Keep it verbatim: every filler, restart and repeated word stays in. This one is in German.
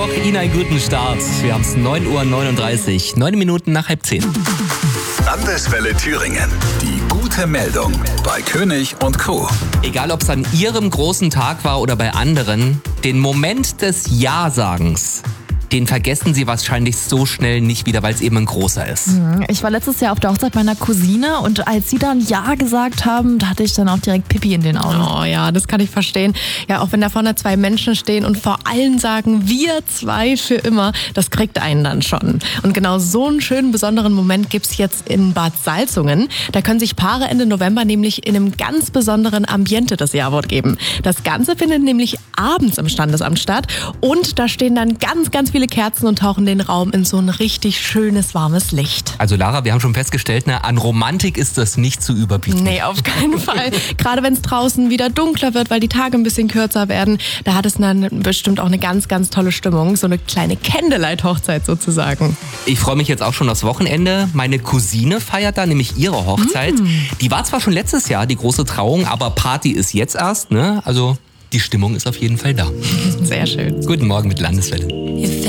Ihnen einen guten Start. Wir haben es neun Uhr neununddreißig, neun Minuten nach halb zehn. Landeswelle Thüringen. Die gute Meldung bei König und Co. Egal, ob es an Ihrem großen Tag war oder bei anderen, den Moment des Ja-Sagens, den vergessen Sie wahrscheinlich so schnell nicht wieder, weil es eben ein großer ist. Ich war letztes Jahr auf der Hochzeit meiner Cousine und als sie dann Ja gesagt haben, da hatte ich dann auch direkt Pipi in den Augen. Oh ja, das kann ich verstehen. Ja, auch wenn da vorne zwei Menschen stehen und vor allen sagen, wir zwei für immer, das kriegt einen dann schon. Und genau so einen schönen, besonderen Moment gibt's jetzt in Bad Salzungen. Da können sich Paare Ende November nämlich in einem ganz besonderen Ambiente das Ja-Wort geben. Das Ganze findet nämlich abends im Standesamt statt und da stehen dann ganz, ganz viele Kerzen und tauchen den Raum in so ein richtig schönes, warmes Licht. Also Lara, wir haben schon festgestellt, ne, an Romantik ist das nicht zu überbieten. Nee, auf keinen Fall. Gerade wenn es draußen wieder dunkler wird, weil die Tage ein bisschen kürzer werden, da hat es dann bestimmt auch eine ganz, ganz tolle Stimmung. So eine kleine Candlelight-Hochzeit sozusagen. Ich freue mich jetzt auch schon aufs Wochenende. Meine Cousine feiert da nämlich ihre Hochzeit. Mm. Die war zwar schon letztes Jahr, die große Trauung, aber Party ist jetzt erst, ne? Also die Stimmung ist auf jeden Fall da. Sehr schön. Guten Morgen mit Landeswelle.